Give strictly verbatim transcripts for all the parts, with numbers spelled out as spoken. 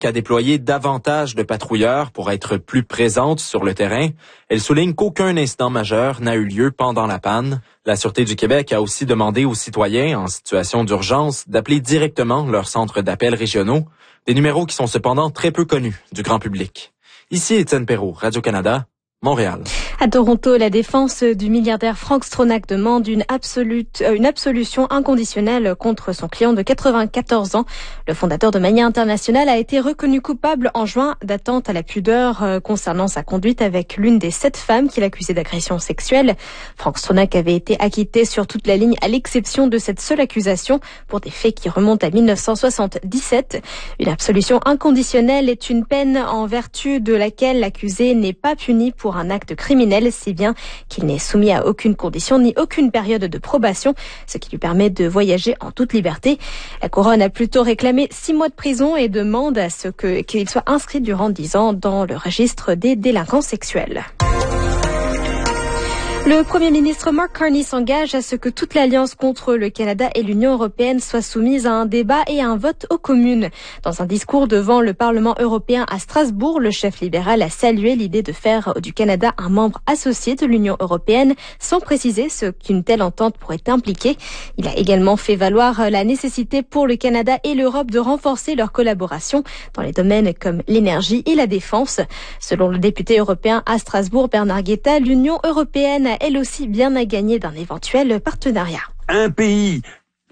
a déployé davantage de patrouilleurs pour être plus présente sur le terrain. Elle souligne qu'aucun incident majeur n'a eu lieu pendant la panne. La Sûreté du Québec a aussi demandé aux citoyens en situation d'urgence d'appeler directement leurs centres d'appel régionaux, des numéros qui sont cependant très peu connus du grand public. Ici Étienne Perrault, Radio-Canada, Montréal. À Toronto, la défense du milliardaire Frank Stronach demande une, absolute, une absolution inconditionnelle contre son client de quatre-vingt-quatorze ans. Le fondateur de Mania International a été reconnu coupable en juin d'atteinte à la pudeur concernant sa conduite avec l'une des sept femmes qu'il accusait d'agression sexuelle. Frank Stronach avait été acquitté sur toute la ligne à l'exception de cette seule accusation pour des faits qui remontent à mille neuf cent soixante-dix-sept. Une absolution inconditionnelle est une peine en vertu de laquelle l'accusé n'est pas puni pour un acte criminel, si bien qu'il n'est soumis à aucune condition ni aucune période de probation, ce qui lui permet de voyager en toute liberté. La couronne a plutôt réclamé six mois de prison et demande à ce que, qu'il soit inscrit durant dix ans dans le registre des délinquants sexuels. Le Premier ministre Mark Carney s'engage à ce que toute l'alliance contre le Canada et l'Union européenne soit soumise à un débat et à un vote aux communes. Dans un discours devant le Parlement européen à Strasbourg, le chef libéral a salué l'idée de faire du Canada un membre associé de l'Union européenne, sans préciser ce qu'une telle entente pourrait impliquer. Il a également fait valoir la nécessité pour le Canada et l'Europe de renforcer leur collaboration dans les domaines comme l'énergie et la défense. Selon le député européen à Strasbourg, Bernard Guetta, l'Union européenne a elle aussi bien à gagner d'un éventuel partenariat. Un pays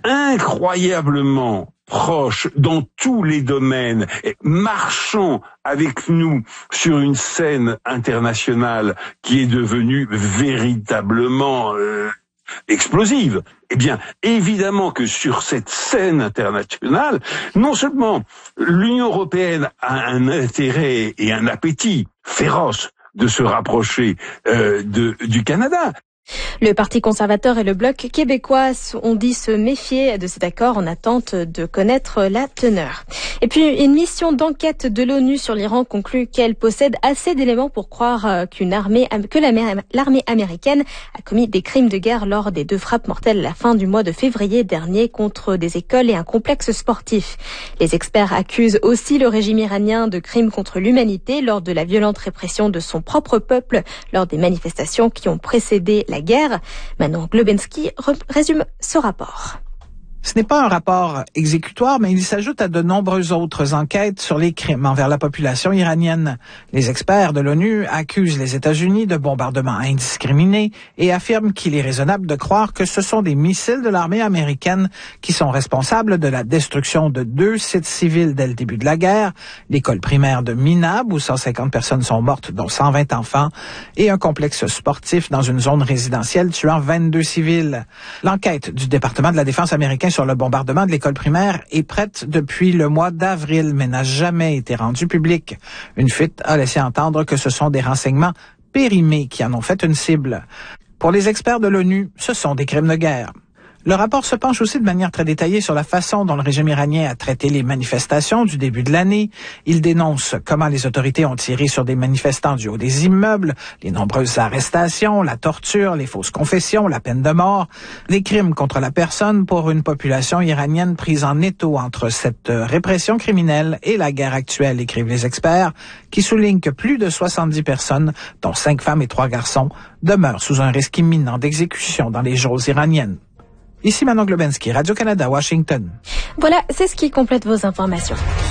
incroyablement proche dans tous les domaines, marchant avec nous sur une scène internationale qui est devenue véritablement euh, explosive. Eh bien, évidemment que sur cette scène internationale, non seulement l'Union européenne a un intérêt et un appétit féroce de se rapprocher euh, de, du Canada. Le Parti conservateur et le Bloc québécois ont dit se méfier de cet accord en attente de connaître la teneur. Et puis, une mission d'enquête de l'ONU sur l'Iran conclut qu'elle possède assez d'éléments pour croire qu'une armée, que l'armée américaine a commis des crimes de guerre lors des deux frappes mortelles à la fin du mois de février dernier contre des écoles et un complexe sportif. Les experts accusent aussi le régime iranien de crimes contre l'humanité lors de la violente répression de son propre peuple lors des manifestations qui ont précédé la guerre. Manon Globensky résume ce rapport. Ce n'est pas un rapport exécutoire, mais il s'ajoute à de nombreuses autres enquêtes sur les crimes envers la population iranienne. Les experts de l'ONU accusent les États-Unis de bombardements indiscriminés et affirment qu'il est raisonnable de croire que ce sont des missiles de l'armée américaine qui sont responsables de la destruction de deux sites civils dès le début de la guerre, l'école primaire de Minab, où cent cinquante personnes sont mortes, dont cent vingt enfants, et un complexe sportif dans une zone résidentielle tuant vingt-deux civils. L'enquête du département de la défense américain sur le bombardement de l'école primaire est prête depuis le mois d'avril, mais n'a jamais été rendue publique. Une fuite a laissé entendre que ce sont des renseignements périmés qui en ont fait une cible. Pour les experts de l'ONU, ce sont des crimes de guerre. Le rapport se penche aussi de manière très détaillée sur la façon dont le régime iranien a traité les manifestations du début de l'année. Il dénonce comment les autorités ont tiré sur des manifestants du haut des immeubles, les nombreuses arrestations, la torture, les fausses confessions, la peine de mort, les crimes contre la personne pour une population iranienne prise en étau entre cette répression criminelle et la guerre actuelle, écrivent les experts, qui soulignent que plus de soixante-dix personnes, dont cinq femmes et trois garçons, demeurent sous un risque imminent d'exécution dans les geôles iraniennes. Ici Manon Globensky, Radio-Canada, Washington. Voilà, c'est ce qui complète vos informations.